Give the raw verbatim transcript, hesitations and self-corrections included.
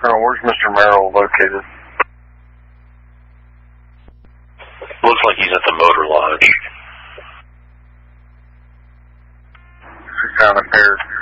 Colonel, where's Mister Merrill located? Looks like he's at the motor lodge. Sound impaired.